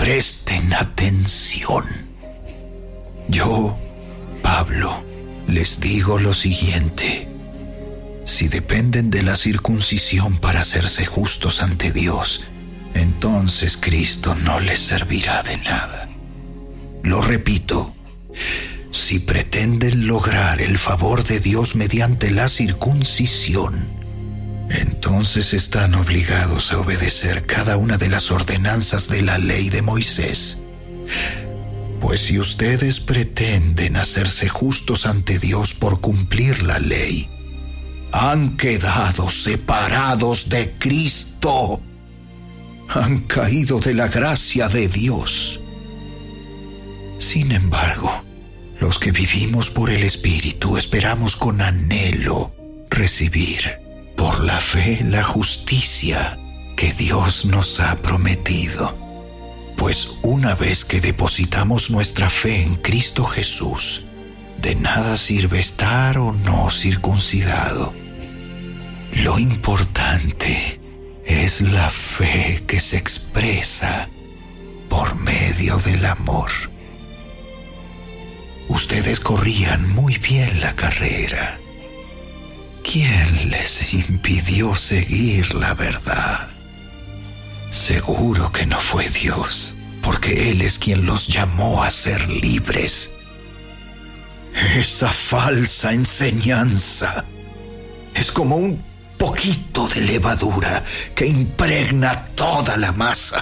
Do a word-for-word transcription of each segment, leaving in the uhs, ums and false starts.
presten atención. Yo, Pablo, les digo lo siguiente. Si dependen de la circuncisión para hacerse justos ante Dios, entonces Cristo no les servirá de nada. Lo repito, si pretenden lograr el favor de Dios mediante la circuncisión, entonces están obligados a obedecer cada una de las ordenanzas de la ley de Moisés. Pues si ustedes pretenden hacerse justos ante Dios por cumplir la ley, han quedado separados de Cristo. Han caído de la gracia de Dios. Sin embargo, los que vivimos por el Espíritu esperamos con anhelo recibir por la fe la justicia que Dios nos ha prometido. Pues una vez que depositamos nuestra fe en Cristo Jesús, de nada sirve estar o no circuncidado. Lo importante es la fe que se expresa por medio del amor. Ustedes corrían muy bien la carrera. ¿Quién les impidió seguir la verdad? Seguro que no fue Dios, porque Él es quien los llamó a ser libres. Esa falsa enseñanza es como un poquito de levadura que impregna toda la masa.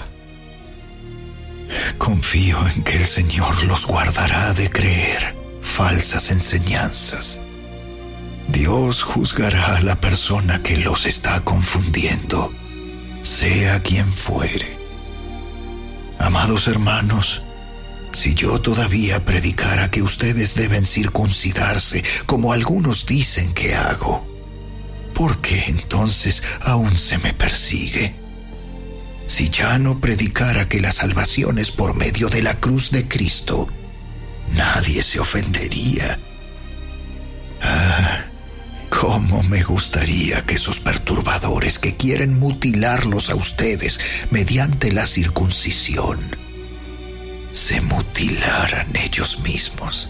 Confío en que el Señor los guardará de creer falsas enseñanzas. Dios juzgará a la persona que los está confundiendo, sea quien fuere. Amados hermanos, si yo todavía predicara que ustedes deben circuncidarse, como algunos dicen que hago, ¿por qué entonces aún se me persigue? Si ya no predicara que la salvación es por medio de la cruz de Cristo, nadie se ofendería. Ah, cómo me gustaría que esos perturbadores que quieren mutilarlos a ustedes mediante la circuncisión se mutilaran ellos mismos.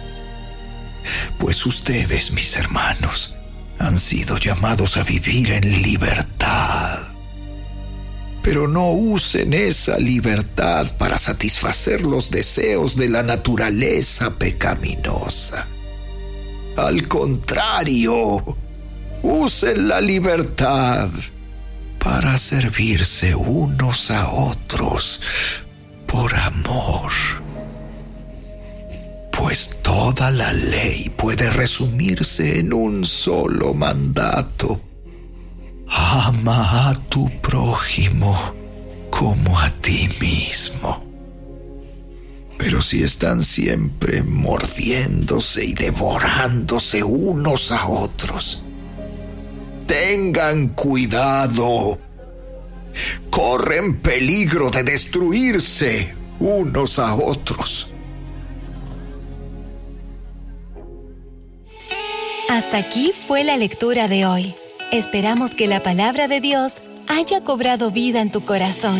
Pues ustedes, mis hermanos, han sido llamados a vivir en libertad. Pero no usen esa libertad para satisfacer los deseos de la naturaleza pecaminosa. Al contrario, usen la libertad para servirse unos a otros por amor. Pues toda la ley puede resumirse en un solo mandato: ama a tu prójimo como a ti mismo. Pero si están siempre mordiéndose y devorándose unos a otros, tengan cuidado. Corren peligro de destruirse unos a otros. Hasta aquí fue la lectura de hoy. Esperamos que la palabra de Dios haya cobrado vida en tu corazón.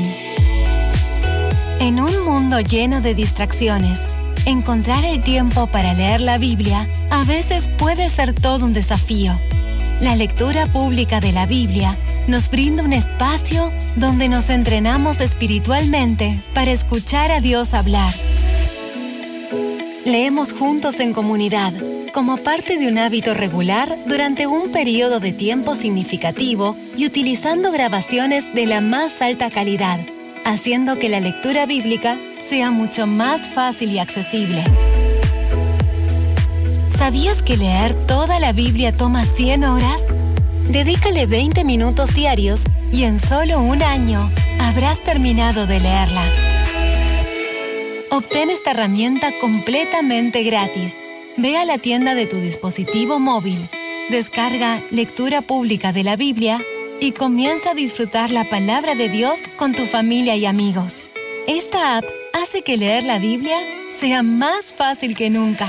En un mundo lleno de distracciones, encontrar el tiempo para leer la Biblia a veces puede ser todo un desafío. La lectura pública de la Biblia nos brinda un espacio donde nos entrenamos espiritualmente para escuchar a Dios hablar. Leemos juntos en comunidad, como parte de un hábito regular durante un periodo de tiempo significativo y utilizando grabaciones de la más alta calidad, haciendo que la lectura bíblica sea mucho más fácil y accesible. ¿Sabías que leer toda la Biblia toma cien horas? Dedícale veinte minutos diarios y en solo un año habrás terminado de leerla. Obtén esta herramienta completamente gratis. Ve a la tienda de tu dispositivo móvil, descarga Lectura Pública de la Biblia y comienza a disfrutar la palabra de Dios con tu familia y amigos. Esta app hace que leer la Biblia sea más fácil que nunca.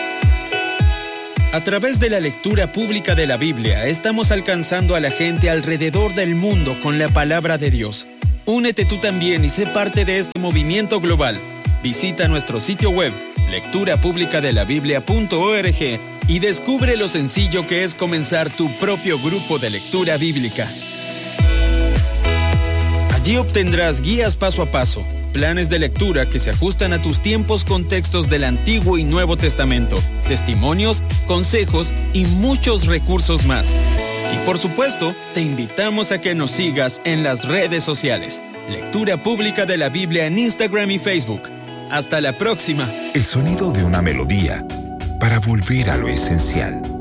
A través de la lectura pública de la Biblia, estamos alcanzando a la gente alrededor del mundo con la palabra de Dios. Únete tú también y sé parte de este movimiento global. Visita nuestro sitio web, lectura pública de la biblia punto org, y descubre lo sencillo que es comenzar tu propio grupo de lectura bíblica. Allí obtendrás guías paso a paso, planes de lectura que se ajustan a tus tiempos con textos del Antiguo y Nuevo Testamento, testimonios, consejos y muchos recursos más. Y por supuesto, te invitamos a que nos sigas en las redes sociales. Lectura Pública de la Biblia en Instagram y Facebook. Hasta la próxima. El sonido de una melodía para volver a lo esencial.